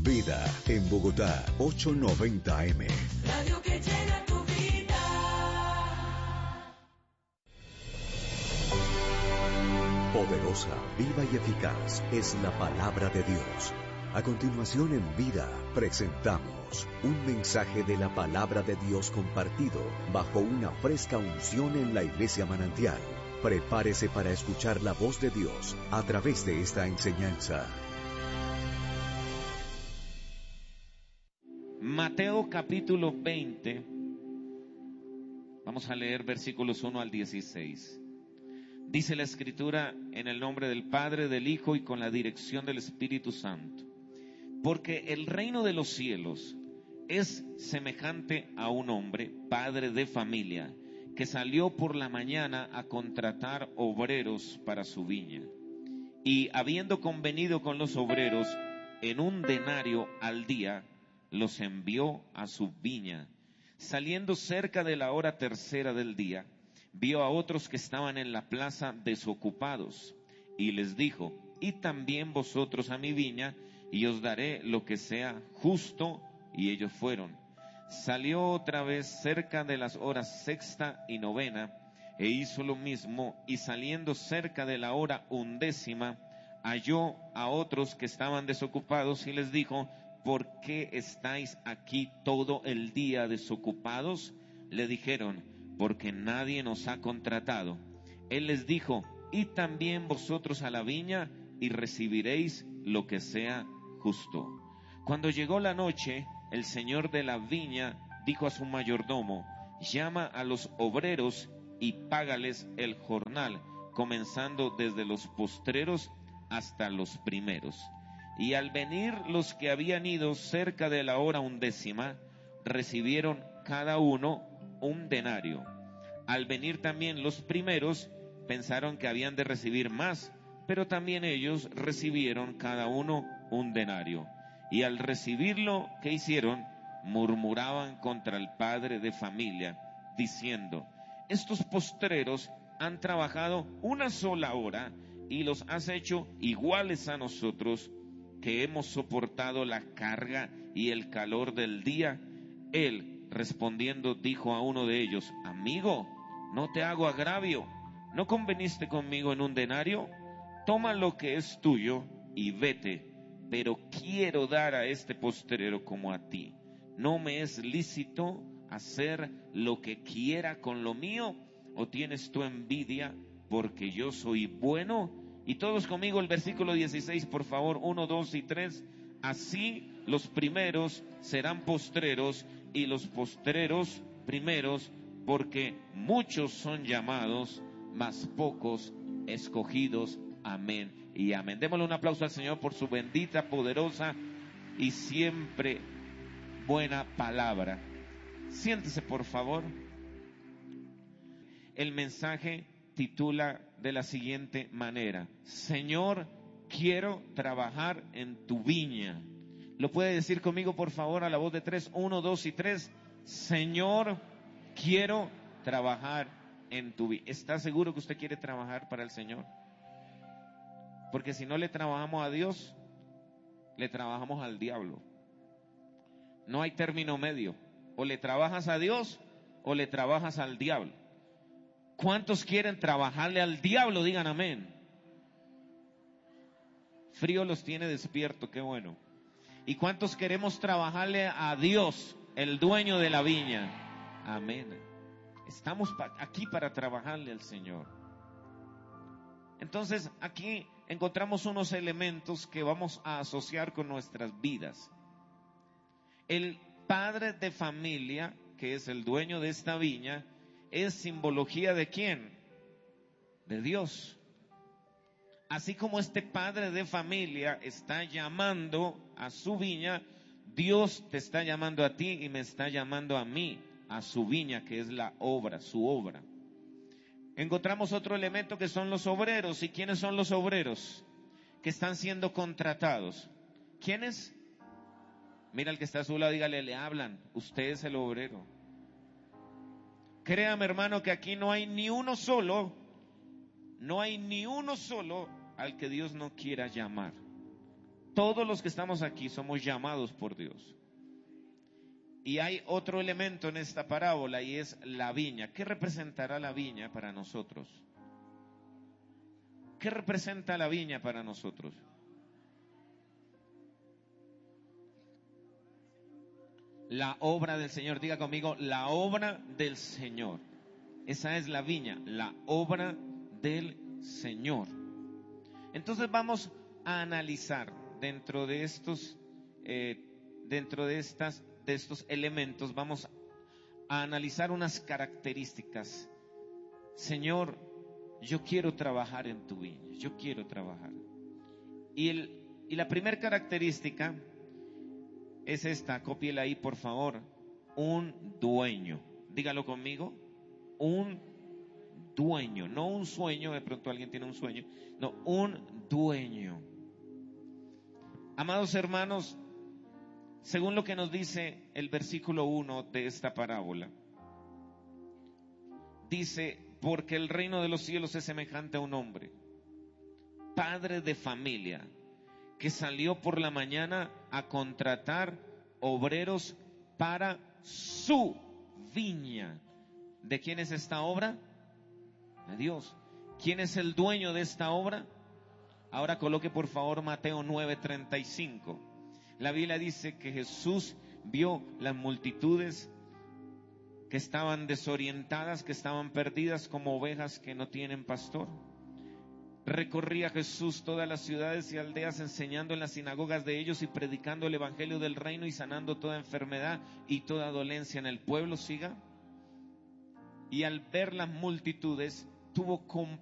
Vida en Bogotá, 890 AM. Radio que llena tu vida. Poderosa, viva y eficaz es la palabra de Dios. A continuación en Vida presentamos un mensaje de la palabra de Dios compartido bajo una fresca unción en la Iglesia Manantial. Prepárese para escuchar la voz de Dios a través de esta enseñanza. Mateo capítulo 20, vamos a leer versículos 1 al 16. Dice la Escritura: en el nombre del Padre, del Hijo y con la dirección del Espíritu Santo. Porque el reino de los cielos es semejante a un hombre, padre de familia, que salió por la mañana a contratar obreros para su viña. Y habiendo convenido con los obreros en 1 denario al día, los envió a su viña. Saliendo cerca de la hora tercera del día, vio a otros que estaban en la plaza desocupados, y les dijo: id también vosotros a mi viña, y os daré lo que sea justo. Y ellos fueron. Salió otra vez cerca de las horas sexta y novena, e hizo lo mismo, y saliendo cerca de la hora 11, halló a otros que estaban desocupados, y les dijo: ¿por qué estáis aquí todo el día desocupados? Le dijeron: porque nadie nos ha contratado. Él les dijo: id también vosotros a la viña, y recibiréis lo que sea justo. Cuando llegó la noche, el señor de la viña dijo a su mayordomo: llama a los obreros y págales el jornal, comenzando desde los postreros hasta los primeros. Y al venir los que habían ido cerca de la hora 11, recibieron cada uno 1 denario. Al venir también los primeros, pensaron que habían de recibir más, pero también ellos recibieron cada uno 1 denario. Y al recibirlo, ¿qué hicieron? Murmuraban contra el padre de familia, diciendo: estos postreros han trabajado 1 sola hora, y los has hecho iguales a nosotros, que hemos soportado la carga y el calor del día. Él, respondiendo, dijo a uno de ellos: amigo, no te hago agravio, ¿no conveniste conmigo en 1 denario? Toma lo que es tuyo y vete, pero quiero dar a este postrero como a ti. ¿No me es lícito hacer lo que quiera con lo mío? ¿O tienes tú envidia porque yo soy bueno? Y todos conmigo el versículo 16, por favor, 1, 2 y 3. Así los primeros serán postreros, y los postreros primeros, porque muchos son llamados, mas pocos escogidos. Amén y amén. Démosle un aplauso al Señor por su bendita, poderosa y siempre buena palabra. Siéntese, por favor. El mensaje titula de la siguiente manera: Señor, quiero trabajar en tu viña. ¿Lo puede decir conmigo, por favor, a la voz de 3? 1, 2 y 3. Señor, quiero trabajar en tu viña. ¿Está seguro que usted quiere trabajar para el Señor? Porque si no le trabajamos a Dios, le trabajamos al diablo. No hay término medio. O le trabajas a Dios o le trabajas al diablo. ¿Cuántos quieren trabajarle al diablo? Digan amén. Frío los tiene despierto, qué bueno. ¿Y cuántos queremos trabajarle a Dios, el dueño de la viña? Amén. Estamos aquí para trabajarle al Señor. Entonces, aquí encontramos unos elementos que vamos a asociar con nuestras vidas. El padre de familia, que es el dueño de esta viña, es simbología ¿de quién? De Dios. Así como este padre de familia está llamando a su viña, Dios te está llamando a ti y me está llamando a mí, a su viña, que es la obra, su obra. Encontramos otro elemento que son los obreros. ¿Y quiénes son los obreros? Que están siendo contratados. ¿Quiénes? Mira al que está a su lado, dígale, le hablan. Usted es el obrero. Créame, hermano, que aquí no hay ni uno solo al que Dios no quiera llamar. Todos los que estamos aquí somos llamados por Dios. Y hay otro elemento en esta parábola y es la viña. ¿Qué representará la viña para nosotros? ¿Qué representa la viña para nosotros? La obra del Señor. Diga conmigo, la obra del Señor. Esa es la viña, la obra del Señor. Entonces vamos a analizar dentro de estos elementos, vamos a analizar unas características. Señor, yo quiero trabajar en tu viña, yo quiero trabajar. Y la primera característica es esta, cópiela ahí por favor, un dueño. Dígalo conmigo, un dueño, no un sueño, de pronto alguien tiene un sueño, no, un dueño. Amados hermanos, según lo que nos dice el versículo 1 de esta parábola, dice, porque el reino de los cielos es semejante a un hombre, padre de familia, que salió por la mañana a contratar obreros para su viña. ¿De quién es esta obra? De Dios. ¿Quién es el dueño de esta obra? Ahora coloque por favor Mateo 9:35. La Biblia dice que Jesús vio las multitudes que estaban desorientadas, que estaban perdidas como ovejas que no tienen pastor. Recorría Jesús todas las ciudades y aldeas enseñando en las sinagogas de ellos y predicando el evangelio del reino y sanando toda enfermedad y toda dolencia en el pueblo. Siga. Y al ver las multitudes tuvo compasión